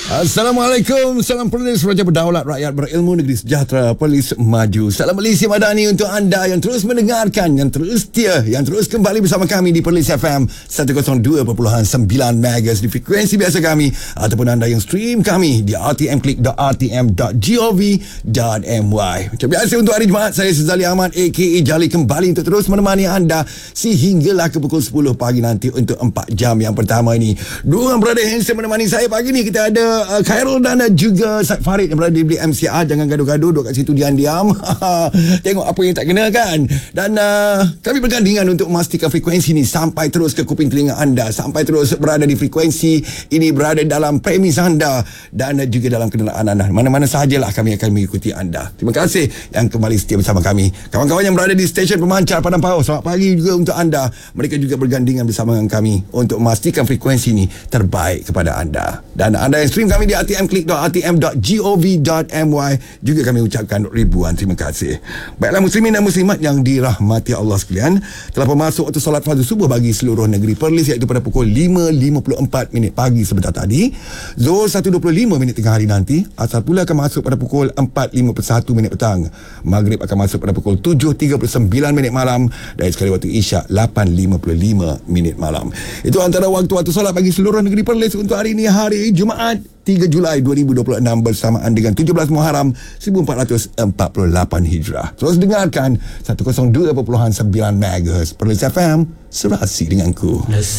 Assalamualaikum. Salam Perlis Raja Berdaulat, rakyat berilmu, negeri sejahtera, Perlis maju. Salam Malaysia Madani untuk anda yang terus mendengarkan, yang terus setia, yang terus kembali bersama kami di Perlis FM 102.9 MHz di frekuensi biasa kami, ataupun anda yang stream kami di rtmklik.rtm.gov.my. Macam biasa untuk hari Jumaat, saya Sezali Ahmad aka Jali kembali untuk terus menemani anda sehinggalah ke pukul 10 pagi nanti untuk 4 jam yang pertama ini. Dua orang berada handsome menemani saya pagi ni. Kita ada Khairul dan juga Said Farid yang berada di MCR. Jangan gaduh-gaduh, duduk kat situ diam-diam. Tengok apa yang tak kena kan. Dan kami bergandingan untuk memastikan frekuensi ini sampai terus ke kuping telinga anda, sampai terus berada di frekuensi ini, berada dalam premis anda dan juga dalam kenderaan anda. Mana-mana sahajalah kami akan mengikuti anda. Terima kasih yang kembali setia bersama kami. Kawan-kawan yang berada di stesen pemancar Padang Pau, selamat pagi juga untuk anda. Mereka juga bergandingan bersama dengan kami untuk memastikan frekuensi ini terbaik kepada anda. Dan anda yang stream kami di rtmklik.rtm.gov.my juga kami ucapkan ribuan terima kasih. Baiklah muslimin dan muslimat yang dirahmati Allah sekalian, telah masuk waktu solat fardu subuh bagi seluruh negeri Perlis, iaitu pada pukul 5.54 pagi sebentar tadi. Zuhur 1.25 tengah hari nanti. Asar pula akan masuk pada pukul 4.51 petang. Maghrib akan masuk pada pukul 7.39 malam, dan sekali waktu Isyak 8.55 malam. Itu antara waktu-waktu solat bagi seluruh negeri Perlis untuk hari ini, hari Jumaat 3 Julai 2026 bersamaan dengan 17 Muharram 1448 Hijrah. Terus dengarkan 102.9 MHz Perlis FM, serasi denganku.